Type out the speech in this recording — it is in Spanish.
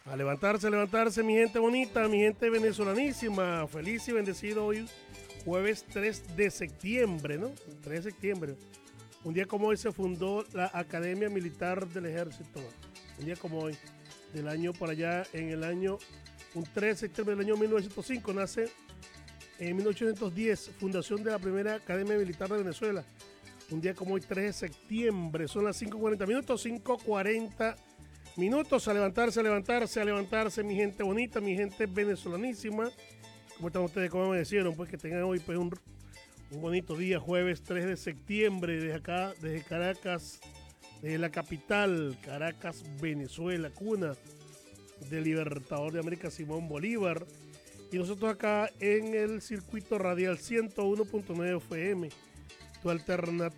A levantarse, mi gente bonita, mi gente venezolanísima. Feliz y bendecido hoy, jueves 3 de septiembre, ¿no? 3 de septiembre. Un día como hoy se fundó la Academia Militar del Ejército. Un día como hoy, del año por allá, en el año, un 3 de septiembre del año 1905, nace en 1810, fundación de la primera Academia Militar de Venezuela. Un día como hoy, 3 de septiembre, son las 5:40 minutos, 5:40 minutos. A levantarse, a levantarse, a levantarse, mi gente bonita, mi gente venezolanísima. ¿Cómo están ustedes? ¿Cómo me decían? Pues que tengan hoy pues, un bonito día, jueves 3 de septiembre, desde acá, desde Caracas, desde la capital, Caracas, Venezuela, cuna del Libertador de América, Simón Bolívar. Y nosotros acá en el circuito radial 101.9 FM, tu alternativa